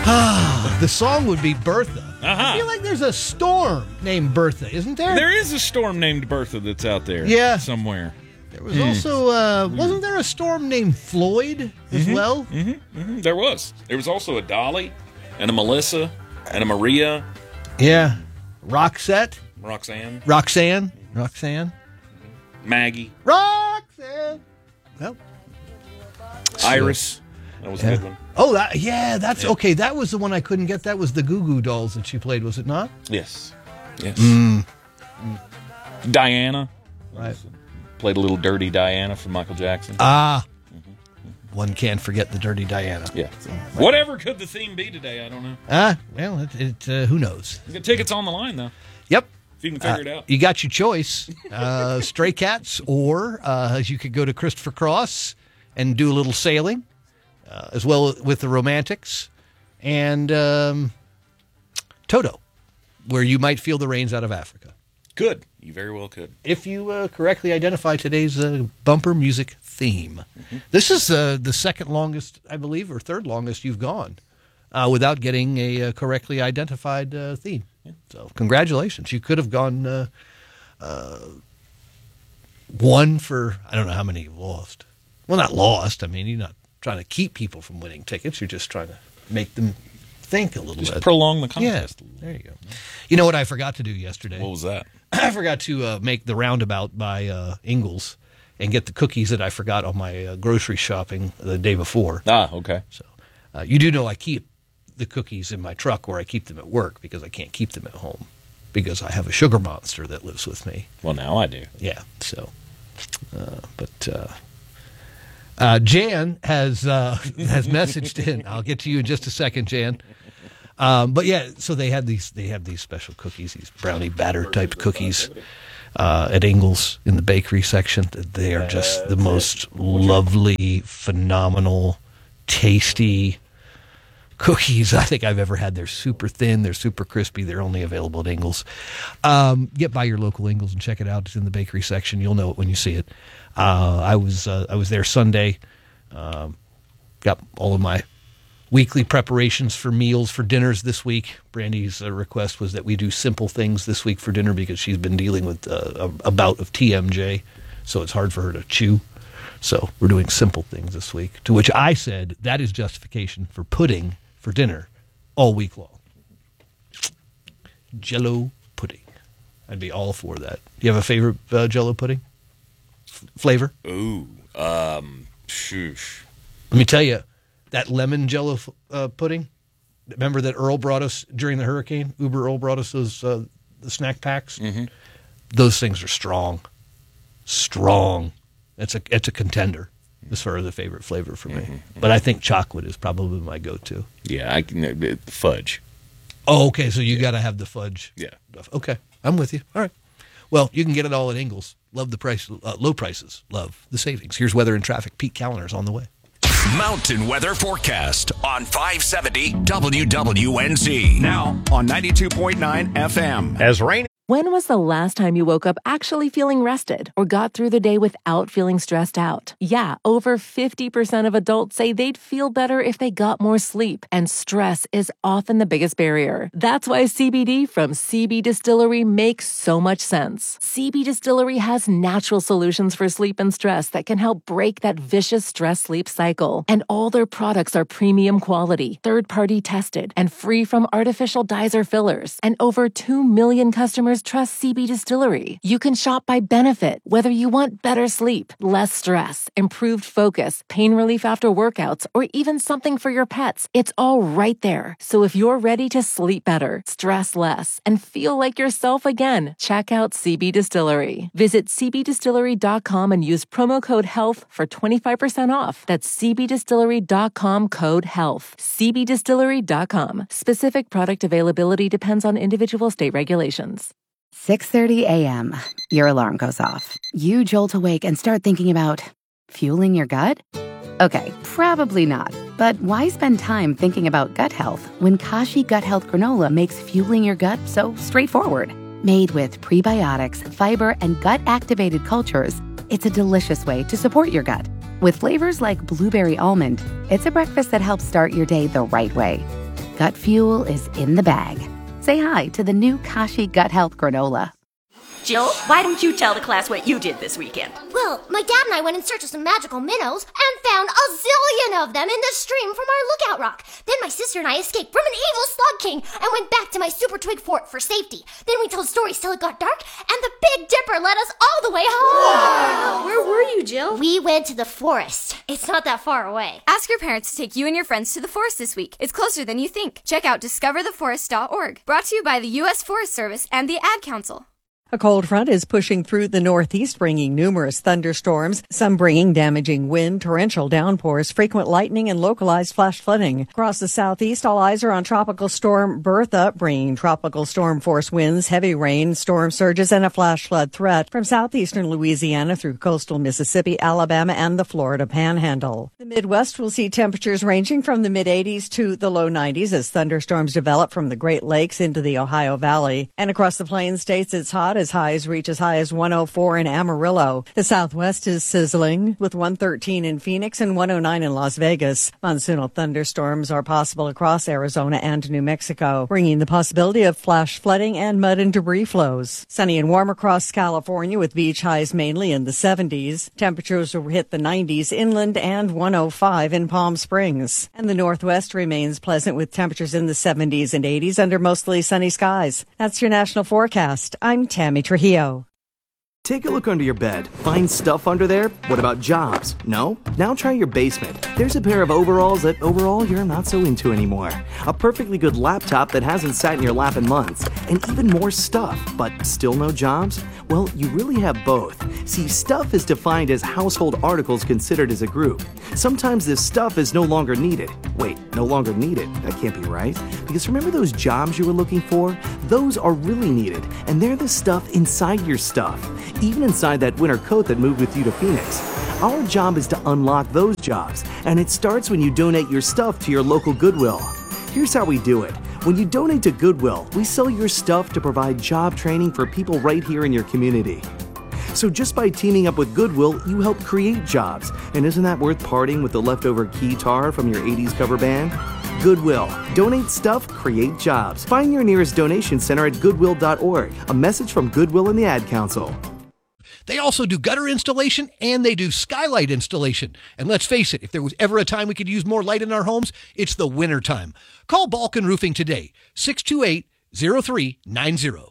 The song would be Bertha. Uh-huh. I feel like there's a storm named Bertha, isn't there? There is a storm named Bertha that's out there. Yeah. Somewhere. There was also, wasn't there a storm named Floyd as well? Mm-hmm. There was. There was also a Dolly and a Melissa and a Maria. Yeah. Roxette. Roxanne. Maggie. Roxanne. Well. Iris. That was a good one. Oh, that's okay. That was the one I couldn't get. That was the Goo Goo Dolls that she played, was it not? Yes. Diana. Right. Played a little Dirty Diana from Michael Jackson. One can't forget the Dirty Diana. Yeah. Whatever could the theme be today, I don't know. Well, who knows? You got tickets on the line, though. Yep. If you can figure it out. You got your choice. Stray Cats, or you could go to Christopher Cross and do a little sailing, as well with the Romantics, and Toto, where you might feel the rains out of Africa. Could. You very well could. If you correctly identify today's bumper music theme. This is the second longest, I believe, or third longest you've gone without getting a correctly identified theme. Yeah. So congratulations. You could have gone one for, I don't know how many you've lost. Well, not lost. I mean, you're not trying to keep people from winning tickets. You're just trying to make them think a little bit. Just prolong the contest. Yeah, there you go. You know what I forgot to do yesterday? What was that? I forgot to make the roundabout by Ingalls and get the cookies that I forgot on my grocery shopping the day before. Okay. So you do know I keep the cookies in my truck, or I keep them at work because I can't keep them at home because I have a sugar monster that lives with me. Well, now I do. Yeah. So, Jan has messaged in. I'll get to you in just a second, Jan. But yeah, so they have these special cookies, these brownie batter type cookies at Ingalls in the bakery section. They are just the most lovely, phenomenal, tasty cookies I think I've ever had. They're super thin, they're super crispy. They're only available at Ingalls. Get by your local Ingalls and check it out. It's in the bakery section. You'll know it when you see it. I was there Sunday. Got all of my weekly preparations for meals for dinners this week. Brandy's request was that we do simple things this week for dinner because she's been dealing with a bout of TMJ, so it's hard for her to chew. So we're doing simple things this week, to which I said that is justification for pudding for dinner all week long. Jell-O pudding. I'd be all for that. Do you have a favorite Jell-O pudding flavor? Ooh, shoosh. Let me tell you, that lemon Jell-O pudding. Remember that Earl brought us during the hurricane? Uber Earl brought us those the snack packs. Mm-hmm. Those things are strong. It's a contender as far as a favorite flavor for me. Mm-hmm. But I think chocolate is probably my go-to. Yeah, I can fudge. Oh, okay. So you got to have the fudge. Yeah. Okay, I'm with you. All right. Well, you can get it all at Ingalls. Love the price, low prices. Love the savings. Here's weather and traffic. Pete Calendar's on the way. Mountain Weather Forecast on 570 WWNZ. Now on 92.9 FM. As rain. When was the last time you woke up actually feeling rested or got through the day without feeling stressed out? Yeah, over 50% of adults say they'd feel better if they got more sleep, and stress is often the biggest barrier. That's why CBD from CB Distillery makes so much sense. CB Distillery has natural solutions for sleep and stress that can help break that vicious stress-sleep cycle. And all their products are premium quality, third-party tested, and free from artificial dyes or fillers. And over 2 million customers trust CB Distillery. You can shop by benefit, whether you want better sleep, less stress, improved focus, pain relief after workouts, or even something for your pets. It's all right there. So if you're ready to sleep better, stress less, and feel like yourself again, check out CB Distillery. Visit cbdistillery.com and use promo code HEALTH for 25% off. That's cbdistillery.com, code HEALTH. cbdistillery.com. Specific product availability depends on individual state regulations. 6:30 a.m. Your alarm goes off. You jolt awake and start thinking about fueling your gut? Okay, probably not. But why spend time thinking about gut health when Kashi Gut Health Granola makes fueling your gut so straightforward? Made with prebiotics, fiber, and gut-activated cultures, it's a delicious way to support your gut. With flavors like blueberry almond, it's a breakfast that helps start your day the right way. Gut fuel is in the bag. Say hi to the new Kashi Gut Health Granola. Jill, why don't you tell the class what you did this weekend? Well, my dad and I went in search of some magical minnows and found a zillion of them in the stream from our lookout rock. Then my sister and I escaped from an evil slug king and went back to my super twig fort for safety. Then we told stories till it got dark, and the Big Dipper led us all the way home. Wow. Where were you, Jill? We went to the forest. It's not that far away. Ask your parents to take you and your friends to the forest this week. It's closer than you think. Check out discovertheforest.org. Brought to you by the U.S. Forest Service and the Ad Council. A cold front is pushing through the Northeast, bringing numerous thunderstorms, some bringing damaging wind, torrential downpours, frequent lightning, and localized flash flooding. Across the Southeast, all eyes are on Tropical Storm Bertha, bringing tropical storm force winds, heavy rain, storm surges, and a flash flood threat from southeastern Louisiana through coastal Mississippi, Alabama, and the Florida Panhandle. The Midwest will see temperatures ranging from the mid-80s to the low 90s as thunderstorms develop from the Great Lakes into the Ohio Valley. And across the Plains states, it's hot as highs reach as high as 104 in Amarillo. The Southwest is sizzling with 113 in Phoenix and 109 in Las Vegas. Monsoonal thunderstorms are possible across Arizona and New Mexico, bringing the possibility of flash flooding and mud and debris flows. Sunny and warm across California with beach highs mainly in the 70s. Temperatures will hit the 90s inland and 105 in Palm Springs. And the Northwest remains pleasant with temperatures in the 70s and 80s under mostly sunny skies. That's your national forecast. I'm Tammy Trujillo. Take a look under your bed. Find stuff under there? What about jobs? No? Now try your basement. There's a pair of overalls that overall you're not so into anymore. A perfectly good laptop that hasn't sat in your lap in months. And even more stuff, but still no jobs? Well, you really have both. See, stuff is defined as household articles considered as a group. Sometimes this stuff is no longer needed. Wait, no longer needed? That can't be right. Because remember those jobs you were looking for? Those are really needed, and they're the stuff inside your stuff. Even inside that winter coat that moved with you to Phoenix. Our job is to unlock those jobs, and it starts when you donate your stuff to your local Goodwill. Here's how we do it. When you donate to Goodwill, we sell your stuff to provide job training for people right here in your community. So just by teaming up with Goodwill, you help create jobs. And isn't that worth parting with the leftover guitar from your 80s cover band? Goodwill. Donate stuff, create jobs. Find your nearest donation center at goodwill.org. A message from Goodwill and the Ad Council. They also do gutter installation and they do skylight installation. And let's face it, if there was ever a time we could use more light in our homes, it's the winter time. Call Balkan Roofing today, 628-0390.